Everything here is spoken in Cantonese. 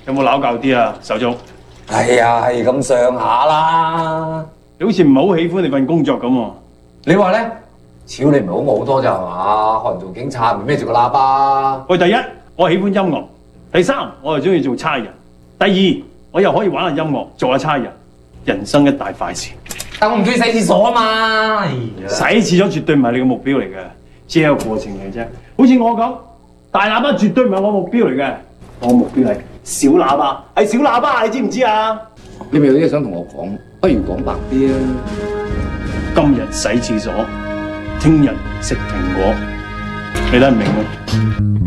有冇拗教啲啊，手足？ 哎呀，係咁上下啦。 你好似唔係好喜歡你份工作咁喎。 你話咧？超你唔係好我好多咋係嘛？可能做警察唔孭住個喇叭。 喂，第一，我喜歡音樂；第三，我又中意做差人；第二，我又可以玩下音樂，做下差人。人生一大快事。 但我唔中意洗廁所啊嘛。哎呀， 洗廁所絕對唔係你嘅目標嚟嘅，只係一個過程嚟啫。好似我咁，大喇叭絕對唔係我目標嚟嘅，我目標係小喇叭，係小喇叭，你知唔知啊？ 你咪有啲嘢想同我講，不如講白啲啊。 今日洗廁所，聽日食蘋果，你得唔明啊？